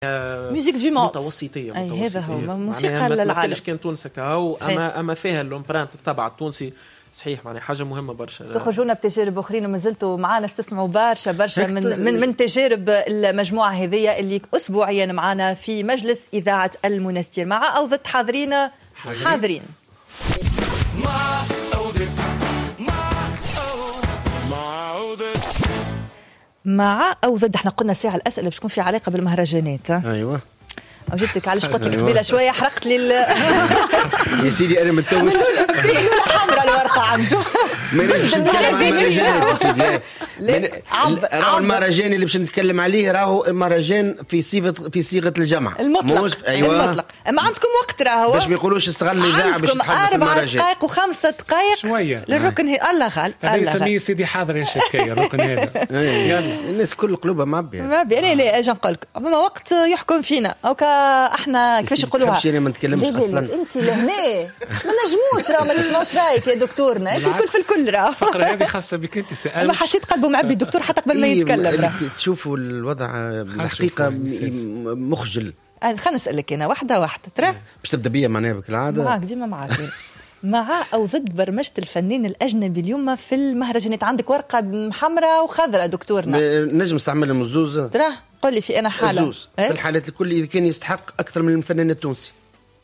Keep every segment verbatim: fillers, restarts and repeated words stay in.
ميوزيك دو موند متوسطيه متوسطيه هذا هو موسيقى للعالم. ما كان تونس هكا اما اما فيها الامبرانت الطبع التونسي صحيح، يعني حاجه مهمه برشا. تخرجونا بتجارب اخرين وما زلتوا معنا تسمعوا برشا برشا من من من تجارب المجموعه هذه اللي اسبوعيا معنا في مجلس اذاعه المنستير. مع او ضد حاضرين حاضرين مع او ضد مع او ضد. احنا قلنا ساعه الاسئله باش تكون في علاقه بالمهرجانات. ايوه وجدتك علاش قلت لك قبيله شويه حرقت لي يا سيدي انا متوش حمراء الورقه عنده ما نجمش نتكلم عن المهرجانات يا سيدي. راهو المهرجان اللي باش نتكلم عليه راهو المهرجان في صيغه في صيغه الجمع المطلق. ايوه المطلق. اما عندكم وقت راهو باش ما يقولوش استغل الاذاعه باش تحضر في المهرجان. أربع دقائق وخمسة دقائق شويه للركن. هي الله غال هذا يسميه سيدي حاضر يا شكاية الركن هذا. يلا الناس كل قلوبها معبيه معبيه. انا لا اجي نقول لك اما وقت يحكم فينا اوكا احنا كيفاش يقولوها تمشي ما نتكلمش اصلا. انت لهنا ما نجموش راه ما نسمعوش رايك يا دكتورنا. انت الكل في الكل راه الفقره هذه خاصه بك انت. سأل ما حسيت قلبه معبي الدكتور حتى قبل ما يتكلم راه. تشوفوا الوضع الحقيقه مخجل. خلينا نسالك انا واحده واحده ترى باش تبدا بيا معناها بك العاده معاك ديما معاك. مع او ضد برمجه الفنان الاجنبي اليوم في المهرجانات؟ عندك ورقه حمراء وخضراء دكتورنا. نجم نستعملهم الزوز ترى قل لي في انا حاله الزوز إيه؟ في الحالات الكل اذا كان يستحق اكثر من الفنان التونسي.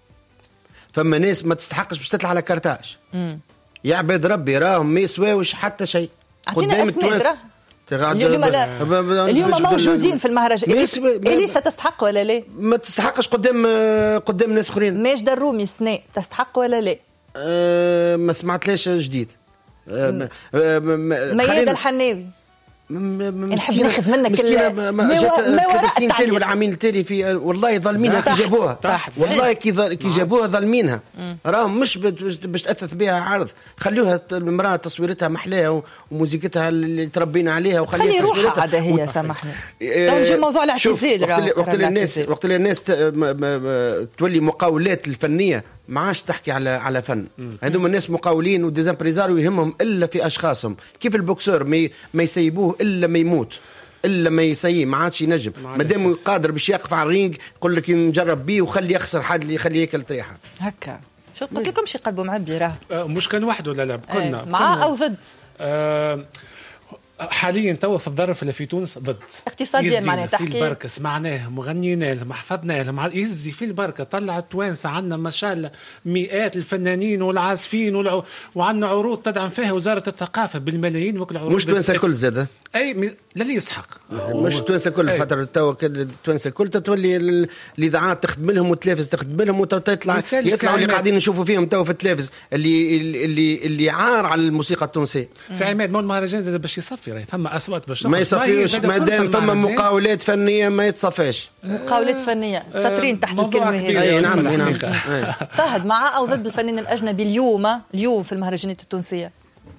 فما ناس ما تستحقش باش تطلع على كارتاج. يا عباد ربي راهم ما يسواوش حتى شيء قدام التوانسه. اليوم اليوم موجودين في المهرجان. اليسا تستحق ولا لا؟ ما تستحقش قدام قدام ناس اخرين. ماجدة الرومي سناء تستحق ولا لا؟ أه ما سمعتليش جديد. أه ميادة الحناوي نحب ناخذ منك مسكينه ما جات السنين التالي والعامين التالي في والله ظالمينها كي جابوها. والله كي كي جابوها ظالمينها راهم مش باش تاثث بها عرض. خلوها المراه تصويرتها محلاها وموسيقتها اللي تربينا عليها وخليها خلي روحها عاد هي سامحني. نجي موضوع الاعتزال. وقت اللي الناس وقت اللي الناس تولي مقاولات الفنيه ما عادش تحكي على على فن. هذوم الناس مقاولين وديزامبريزارو يهمهم الا في اشخاصهم. كيف البوكسور ما ما يسيبوه الا ما يموت الا ما يسيي ما عادش ينجم. مادام قادر باش يقف على الرينج يقول لك نجرب بيه وخلي يخسر حد اللي يخليه ياكل طريحه هكا. شو قلت لكم شي قلبه معبي راه مش كان وحده لا لا كنا مع او ضد. آه حاليا توا في الظرف اللي في تونس ضد اقتصاديا معناها تحكي في البركه سمعناهم وغنينا لهم حفظنا لهم يزي في البركه طلع التوانسه عندنا ما شاء الله مئات الفنانين والعازفين والع... وعندنا عروض تدعم فيها وزاره الثقافه بالملايين وكل عروض مش توانسه الكل زاد اي م... للي يسحق مش توانسه الكل خاطر توا التوانسه الكل تولي الاذاعات تخدم لهم والتلفز تخدم لهم وتطلع يطلعوا اللي قاعدين نشوفوا فيهم توا في التلفز اللي اللي اللي عار على الموسيقى التونسيه. سي عماد مول المهرجان باش يصفي راهي فما اصوات باش ما يصفيوش ما دام فما مقاولات فنيه ما يتصفاش. مقاولات فنيه سطرين تحت الكلمه هذه. اي نعم نعم. فهد مع او ضد الفنان الاجنبي اليوم اليوم في المهرجانات التونسيه؟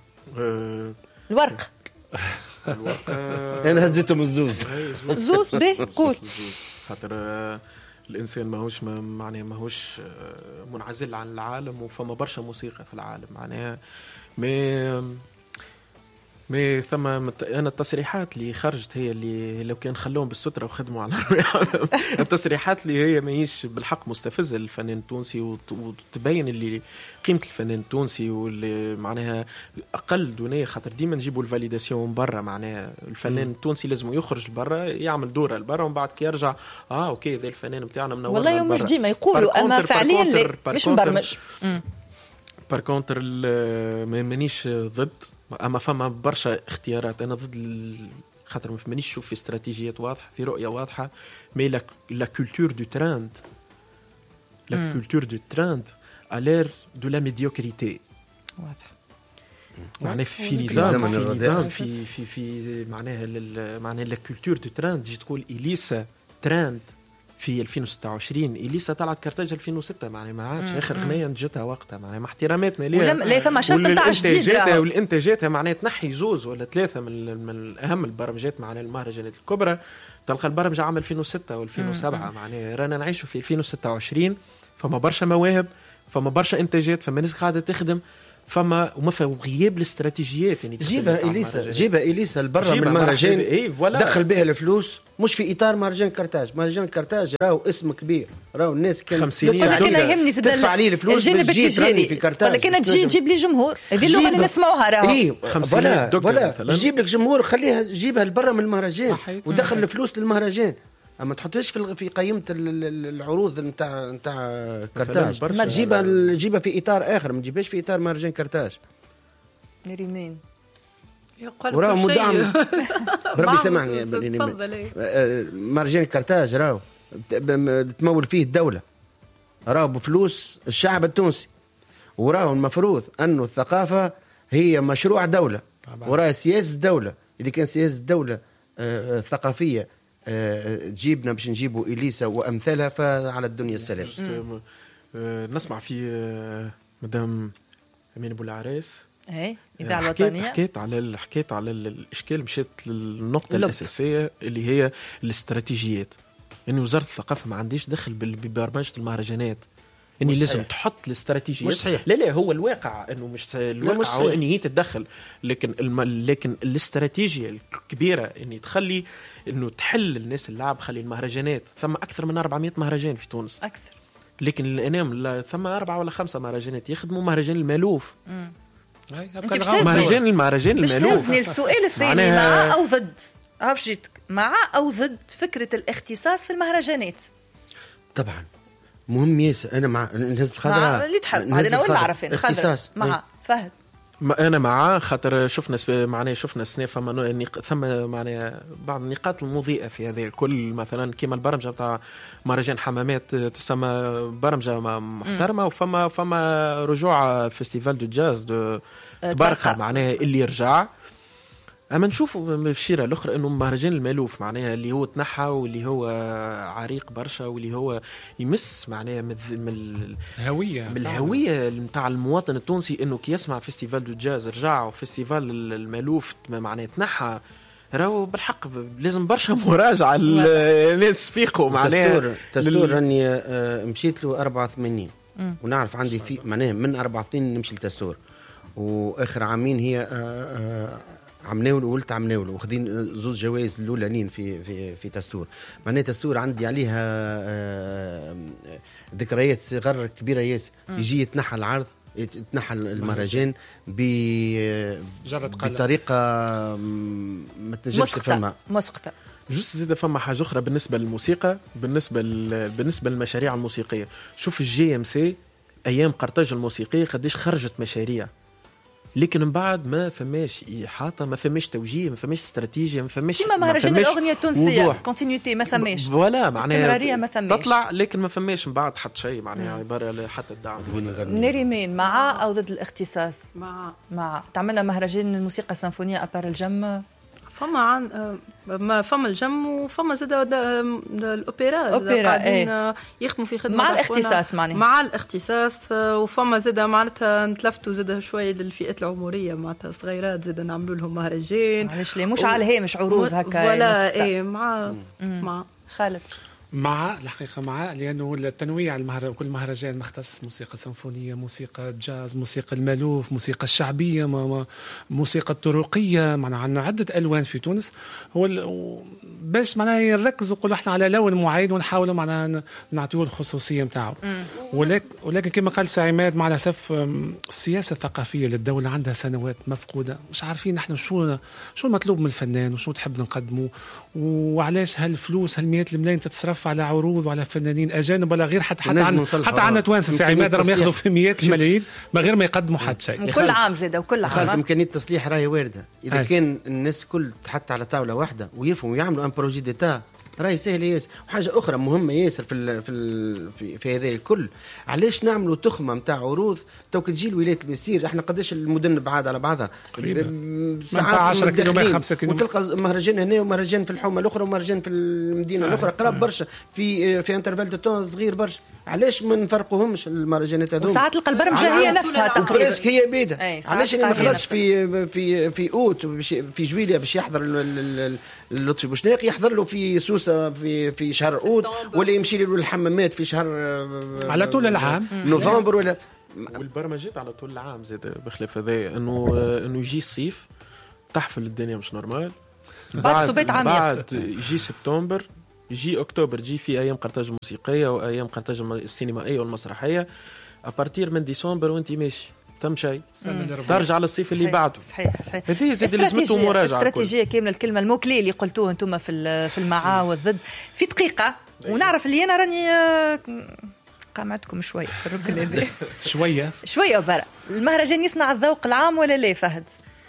الورق الورق انا هزيتهم الزوز زوز به قول. خاطر الانسان ماهوش معناه ماهوش منعزل عن العالم وفما برشا موسيقى في العالم معناها ما مي ثم انا التصريحات اللي خرجت هي اللي لو كان خلوهم بالستره وخدموا على التصريحات اللي هي ماهيش بالحق مستفزه للفنان التونسي وتبين اللي قيمه الفنان التونسي واللي معناها اقل دونيه. خاطر ديما نجيبوا الفاليداسيون من برا معناها الفنان التونسي لازم يخرج لبرا يعمل دوره لبرا ومن بعد كي يرجع اه اوكي ذا الفنان نتاعنا منور والله مش ديما يقولوا اما فعليا لا مش مبرمج. بار كونتر مانيش ضد اما فما برشا اختيارات. انا ضد خاطر ما فمانيش نشوف في استراتيجيات واضحه في رؤيه واضحه. مي لا لا كولتور دو تراند لا كولتور دو تراند الير دو لا ميديوكريتي واضح معناها في نظام في نظام في في في معناها معناها لا كولتور دو تراند تجي تقول اليسا تراند في ألفين وستة وعشرين إليسا طلعت كارتاج ألفين وستة معناها ما عادش آخر غنية نجتها وقتها معناها مع احتراماتنا ليها لا فما شرط نتاع جديد والانتاجاتها معناها تنحي زوز ولا ثلاثة من من أهم البرامجات معناها المهرجانات الكبرى. تلقى البرامج عام ألفين وستة وألفين وسبعة معناها رانا نعيشوا في ألفين وستة وعشرين. فما برشا مواهب فما برشا إنتاجات فما ناس قاعدة تخدم فما وما في غياب الاستراتيجيات يعني جيبها اليسا جيبها اليسا لبرا من المهرجان إيه دخل بها الفلوس مش في اطار مهرجان كرتاج. مهرجان كرتاج راهو اسم كبير راهو الناس كانت ولكن يهمني تدفع عليه الفلوس باش تجي في كرتاج ولكن تجي تجيب لي جمهور هذه اللغه اللي نسمعوها راهو اي ولا ولا تجيب لك جمهور خليها جيبها لبرا من المهرجان ودخل الفلوس للمهرجان اما تحطهاش في في قائمه العروض نتاع نتاع كرتاج جيبها جيبها في اطار اخر ما تجيبهاش في اطار مهرجان كرتاج. نريمين وراه مدعم بربي سامحني مهرجان كرتاج راهو تمول فيه الدوله راهو بفلوس الشعب التونسي وراهو المفروض انه الثقافه هي مشروع دوله وراه سياسه الدوله. اذا كان سياسه الدوله آه ثقافيه آه تجيبنا باش نجيبوا اليسا وامثالها فعلى الدنيا السلام. آه نسمع في آه مدام امين ابو العريس اي اذاعه الوطنيه حكيت على حكيت على الاشكال مشيت للنقطه اللب. الاساسيه اللي هي الاستراتيجيات انه وزاره الثقافه ما عنديش دخل ببرمجه المهرجانات اني لازم صحيح. تحط الاستراتيجيات مش صحيح. لا لا هو الواقع انه مش الواقع مش هو اني هي تتدخل لكن الم... لكن الاستراتيجيه الكبيره اني تخلي انه تحل الناس اللعب خلي المهرجانات ثم اكثر من أربعمائة مهرجان في تونس اكثر لكن الانام ثم أربعة ولا خمسة مهرجانات يخدموا مهرجان المالوف امم مهرجان المهرجان المالوف. باش تهزني السؤال الثاني مع او ضد عرفتك مع او ضد فكره الاختصاص في المهرجانات؟ طبعا مهم ياسر. انا مع الناس الخضراء اللي تحب بعدين وين نعرف اختصاص مع فهد انا مع خاطر شفنا معناه شفنا السنه فما ثم معناه بعض النقاط المضيئه في هذه الكل مثلا كيما البرمجه تاع مهرجان حمامات تسمى برمجه محترمه وفما فما رجوع فيستيفال دو جاز دو تبارك معناها اللي رجع. اما نشوفوا في الشيره الاخرى انه مهرجان المالوف معناها اللي هو تنحى واللي هو عريق برشا واللي هو يمس معناها من الهويه من الهويه نتاع المواطن التونسي انه كي يسمع فيستيفال دو جاز رجع وفيستيفال المالوف معناها تنحى راهو بالحق لازم برشا مراجعه الناس فيقوا معناها تستور تستور راني مشيت له أربعة وثمانين ونعرف عندي في معناها من أربعة وثمانين نمشي لتستور واخر عامين هي عمناول وولت عمناول واخذين زوج جوائز الاولانيين في في في تستور. معناها تستور عندي عليها ذكريات صغر كبيره ياسر. يجي يتنحى العرض يتنحى المهرجان بطريقه ما تنجمش تفهمها مسقطه. جوست زيد فما حاجه اخرى بالنسبه للموسيقى بالنسبه بالنسبه للمشاريع الموسيقيه. شوف الجي ام سي ايام قرطاج الموسيقيه قديش خرجت مشاريع لكن من بعد ما فماش إحاطة ما فماش توجيه ما فماش استراتيجية ما فماش كما مهرجان الأغنية التونسية كونتينيتي ما فماش ولا معناها استمرارية ما فماش تطلع لكن ما فماش من بعد حتى شيء معناها عبارة حتى الدعم. نريمين مع أو ضد الاختصاص؟ مع مع تعملنا مهرجان الموسيقى السيمفونية أبار الجم فما عن ما فما الجم وفما زاد الاوبرا اوبرا قاعدين يخدموا في خدمه مع الاختصاص معناها مع الاختصاص وفما زاد معناتها نتلفتوا زاد شويه للفئات العمريه معناتها صغيرات زاد نعملوا لهم مهرجان علاش ليه مش و... على الهامش عروض هكا ولا ايه مع مم. مع خالد مع الحقيقة مع لأنه التنويع المهر... كل مهرجان مختص موسيقى سيمفونية موسيقى جاز موسيقى المالوف موسيقى الشعبية ما... موسيقى الطرقية معنا عندنا عدة ألوان في تونس هو ال... باش معنا يركزوا كل واحد على لون معين ونحاولوا معنا نعطيه الخصوصية متاعه ولكن ولكن كما قال سعيماد مع الأسف السياسة الثقافية للدولة عندها سنوات مفقودة مش عارفين نحن شو شو المطلوب من الفنان وشو تحب نقدمه وعلاش هالفلوس هالمئات الملايين تتصرف على عروض وعلى فنانين اجانب ولا غير حتى حتى عن حتى عنا توانسه سي عماد راهم ياخذوا في مئات الملايين من غير ما يقدموا حتى شيء وكل عام زاده وكل عام امكانيه التصليح راهي وارده اذا هاي. كان الناس كل تحط على طاوله واحده ويفهموا يعملوا ان بروجي ديتا راهي سهل ياسر. وحاجه اخرى مهمه ياسر في ال في ال في, في هذا الكل علاش نعملوا تخمه نتاع عروض تو تجي الولايات المسير احنا قداش المدن بعاد على بعضها ساعات عشرة كيلومتر خمسة كيلومتر وتلقى مهرجان هنا ومهرجان في الحومه الاخرى ومهرجان في المدينه آه. الاخرى قراب آه. برشا في في انترفال دو تون صغير برشا. علاش ما نفرقوهمش المهرجانات هذوما وساعات تلقى البرمجه هي نفسها تقريبا هي بيده. علاش ما خلصش في في في اوت في جويليا باش يحضر لطفي بوشناق يحضر له في سوسه في في شهر اوت ولا يمشي له الحمامات في شهر على طول العام نوفمبر ولا والبرمجات على طول العام زاد بخلاف هذا انه انه يجي الصيف تحفل الدنيا مش نورمال. بعد صبيت عميق بعد يجي سبتمبر يجي اكتوبر جي في ايام قرطاج موسيقيه وايام قرطاج السينمائيه والمسرحيه. ابارتير من ديسمبر وانت ماشي ثم شيء ترجع للصيف اللي بعده. صحيح صحيح. هذه زاد لازمته مراجعه. استراتيجيه كامله الكلمه الموكلي اللي قلتوه انتم في في المعا والضد في دقيقه. ونعرف اللي انا راني قامعتكم شويه في الركن هذا شويه شويه برا. المهرجان يصنع الذوق العام ولا لا فهد؟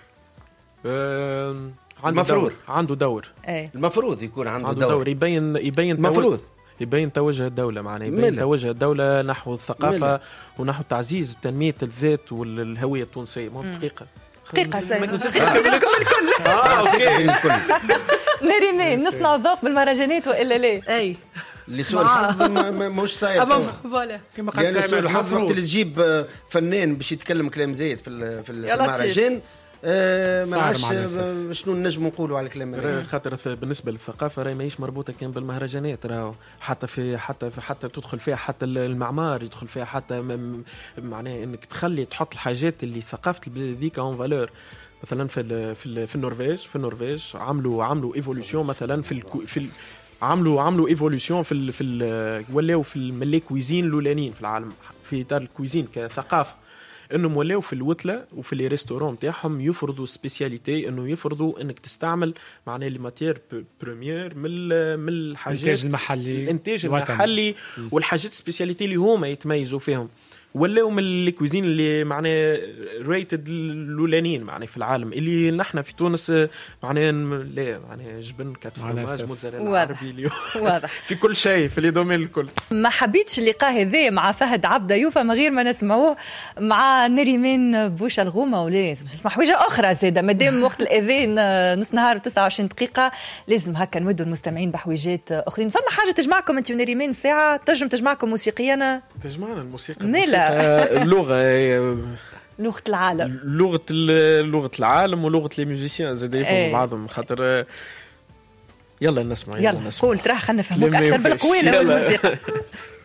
أه... عنده المفروض دور. عنده دور ايه. المفروض يكون عنده, عنده دور. دور يبين يبين المفروض يبين توجه الدولة معنا يبين ملا. توجه الدولة نحو الثقافة ملا. ونحو تعزيز تنمية الذات والهوية التونسية. مو دقيقة دقيقة سهلة اه اوكي نريمان نصنع الذوق بالمهرجانات والا لا؟ اي اللي سوء الحظ ماهوش صاير فوالا كما قال يعني سوء سامر الحظ وقت المفروض اللي تجيب فنان باش يتكلم كلام زايد في في يا لطيف. المهرجان آه، ما صار نعرفش مع الأسف. آه، شنو نجم نقولوا على الكلام هذا. خاطر ث- بالنسبة للثقافة راهي ماهيش مربوطة كان بالمهرجانات. راهو حتى في حتى في حتى تدخل فيها حتى المعمار يدخل فيها حتى م- م- معناه انك تخلي تحط الحاجات اللي ثقافة البلاد ذيك اون فالور. مثلا في ال في ال في النرويج في النرويج عملوا عملوا ايفولوشن مثلا في ال في ال عملوا عملوا ايفولوشن في ال في ال ولاو في الملي كويزين الاولانيين في العالم في دار الكويزين كثقافه. انهم ولاو في الوتله وفي لي ريستورون تاعهم يفرضوا سبيسياليتي انه يفرضوا انك تستعمل معناه لي ماتير بريمير من ال- من الحاجات الانتاج المحلي الانتاج الوطني. المحلي والحاجات سبيسياليتي اللي هما يتميزوا فيهم. ولاو من الكويزين اللي معناه ريتد الاولانيين معناه في العالم اللي نحن في تونس معناه لا معناه جبن كتف فرماج موتزاريلا واضح. عربي اليوم واضح. في كل شيء في لي دومين الكل. ما حبيتش اللقاء هذا مع فهد عبده يوفا من غير ما نسمعوه مع نريمان بوش الغومه ولا نسمع حويجه اخرى زاده مادام وقت الاذان نص نهار تسعة وعشرين دقيقه لازم هكا نودوا المستمعين بحويجات اخرين. فما حاجه تجمعكم انت ونريمان ساعه تنجم تجمعكم موسيقيا تجمعنا الموسيقى نيلا. اللغه لغه العالم لغه ال- لغه العالم ولغه لي ميوزيسيان زاد إيه. يفهموا بعضهم خاطر يلا نسمع يلا نسمع قول تراه خلينا نفهموك لما اكثر ينفعش. بالقويله يلا. والموسيقى.